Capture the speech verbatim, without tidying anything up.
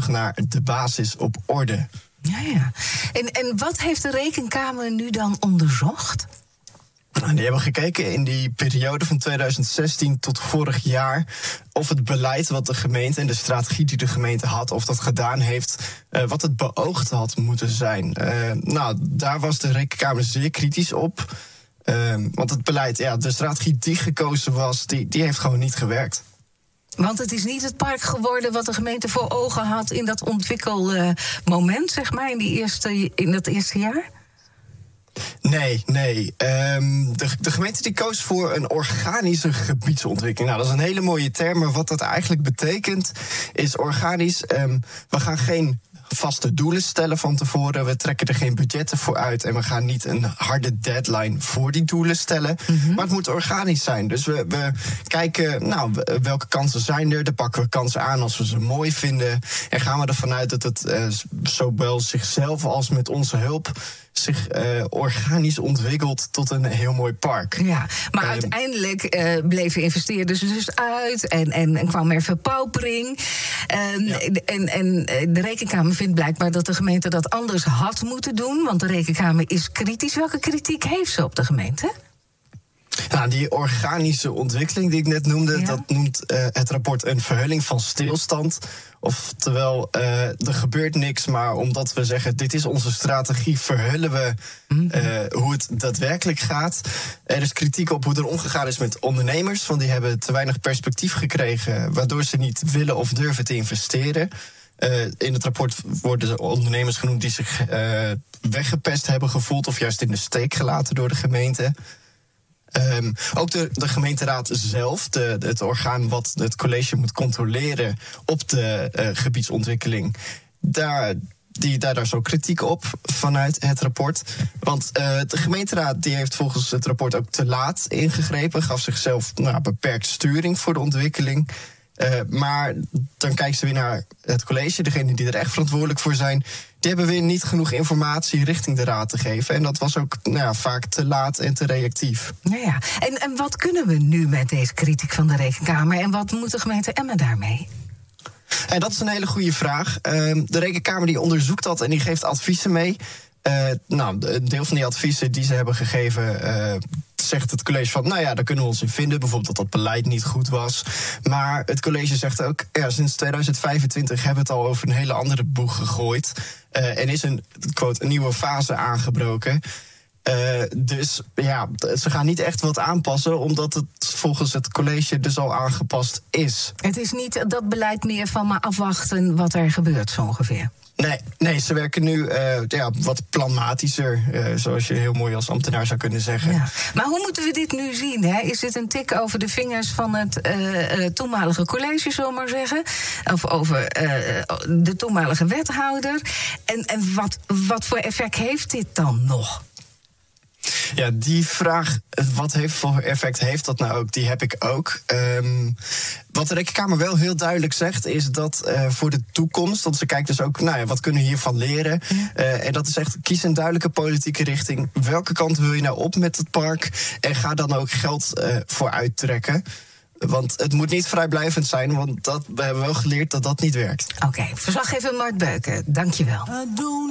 terug naar de basis op orde. Ja, ja. En, en wat heeft de Rekenkamer nu dan onderzocht? Die hebben gekeken in die periode van tweeduizend zestien tot vorig jaar of het beleid wat de gemeente en de strategie die de gemeente had, of dat gedaan heeft uh, wat het beoogd had moeten zijn. Uh, nou, daar was de Rekenkamer zeer kritisch op. Uh, want het beleid, ja, de strategie die gekozen was, die, die heeft gewoon niet gewerkt. Want het is niet het park geworden wat de gemeente voor ogen had in dat ontwikkelmoment, zeg maar, in, die eerste, in dat eerste jaar? Nee, nee. Um, de, de gemeente die koos voor een organische gebiedsontwikkeling. Nou, dat is een hele mooie term, maar wat dat eigenlijk betekent is organisch. Um, we gaan geen vaste doelen stellen van tevoren. We trekken er geen budgetten voor uit en we gaan niet een harde deadline voor die doelen stellen. Mm-hmm. Maar het moet organisch zijn. Dus we, we kijken, nou, welke kansen zijn er? Dan pakken we kansen aan als we ze mooi vinden. En gaan we ervan uit dat het uh, zowel zichzelf als met onze hulp zich uh, organisch ontwikkelt tot een heel mooi park. Ja, maar um, uiteindelijk uh, bleven investeerders dus uit en, en, en kwam er verpaupering. Um, ja. en, en de Rekenkamer vindt blijkbaar dat de gemeente dat anders had moeten doen, want de Rekenkamer is kritisch. Welke kritiek heeft ze op de gemeente? Nou, die organische ontwikkeling die ik net noemde, ja. dat noemt uh, het rapport een verhulling van stilstand. Oftewel, uh, er gebeurt niks, maar omdat we zeggen, dit is onze strategie, verhullen we uh, hoe het daadwerkelijk gaat. Er is kritiek op hoe er omgegaan is met ondernemers, want die hebben te weinig perspectief gekregen, waardoor ze niet willen of durven te investeren. Uh, in het rapport worden de ondernemers genoemd die zich uh, weggepest hebben gevoeld of juist in de steek gelaten door de gemeente. Um, ook de, de gemeenteraad zelf, de, het orgaan wat het college moet controleren op de uh, gebiedsontwikkeling, daar, die, daar, daar is ook kritiek op vanuit het rapport. Want uh, de gemeenteraad die heeft volgens het rapport ook te laat ingegrepen, gaf zichzelf nou, beperkt sturing voor de ontwikkeling. Uh, maar dan kijken ze weer naar het college, degenen die er echt verantwoordelijk voor zijn, die hebben weer niet genoeg informatie richting de raad te geven. En dat was ook nou ja, vaak te laat en te reactief. Ja, ja. En, en wat kunnen we nu met deze kritiek van de Rekenkamer? En wat moet de gemeente Emmen daarmee? En dat is een hele goede vraag. Uh, de Rekenkamer die onderzoekt dat en die geeft adviezen mee. Uh, nou, een deel van die adviezen die ze hebben gegeven, Uh, zegt het college van, nou ja, daar kunnen we ons in vinden. Bijvoorbeeld dat dat beleid niet goed was. Maar het college zegt ook, ja, sinds tweeduizend vijfentwintig hebben we het al over een hele andere boeg gegooid. Uh, en is een, quote, een nieuwe fase aangebroken. Uh, dus ja, ze gaan niet echt wat aanpassen, omdat het volgens het college dus al aangepast is. Het is niet dat beleid meer van maar afwachten wat er gebeurt, zo ongeveer. Nee, nee, ze werken nu uh, ja, wat planmatischer, uh, zoals je heel mooi als ambtenaar zou kunnen zeggen. Ja. Maar hoe moeten we dit nu zien? Hè? Is dit een tik over de vingers van het uh, uh, toenmalige college, zullen we maar zeggen? Of over uh, de toenmalige wethouder? En, en wat, wat voor effect heeft dit dan nog? Ja, die vraag, wat heeft voor effect heeft dat nou ook, die heb ik ook. Um, wat de Rekenkamer wel heel duidelijk zegt, is dat uh, voor de toekomst, want ze kijkt dus ook, nou ja, wat kunnen we hiervan leren? Uh, en dat is echt, kies een duidelijke politieke richting. Welke kant wil je nou op met het park? En ga dan ook geld uh, voor uittrekken. Want het moet niet vrijblijvend zijn, want dat, we hebben wel geleerd dat dat niet werkt. Oké, okay, verslaggever Mart Beuken, dank je wel.